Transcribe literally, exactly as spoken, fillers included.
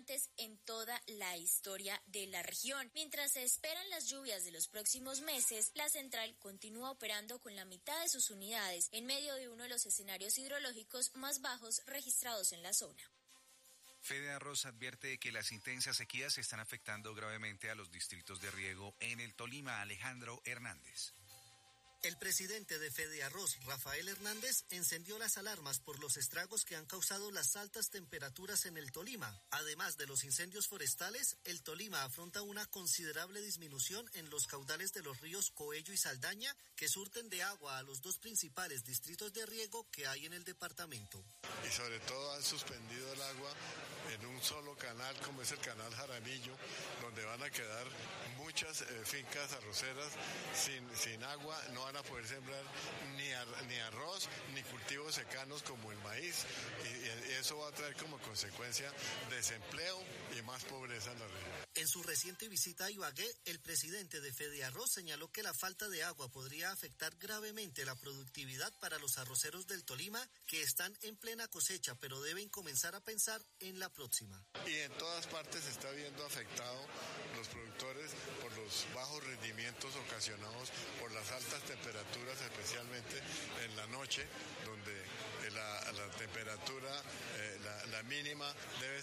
importantes en toda la historia de la región. Mientras se esperan las lluvias de los próximos meses, la central continúa operando con la mitad de sus unidades en medio de uno de los escenarios hidrológicos más bajos registrados en la zona. Fedearroz advierte que las intensas sequías están afectando gravemente a los distritos de riego en el Tolima. Alejandro Hernández. El presidente de Fedearroz, Rafael Hernández, encendió las alarmas por los estragos que han causado las altas temperaturas en el Tolima. Además de los incendios forestales, el Tolima afronta una considerable disminución en los caudales de los ríos Coello y Saldaña, que surten de agua a los dos principales distritos de riego que hay en el departamento. Y sobre todo han suspendido el agua en un solo canal, como es el canal Jaramillo, donde van a quedar muchas eh, fincas arroceras sin, sin agua. No van a poder sembrar ni, ar, ni arroz ni cultivos secanos como el maíz, y, y eso va a traer como consecuencia desempleo y más pobreza en la región. En su reciente visita a Ibagué, el presidente de Fedearroz señaló que la falta de agua podría afectar gravemente la productividad para los arroceros del Tolima, que están en plena cosecha, pero deben comenzar a pensar en la próxima. Y en todas partes se está viendo afectado los productores por los bajos rendimientos ocasionados por las altas temperaturas, especialmente en la noche, donde la, la temperatura, eh, la, la mínima debe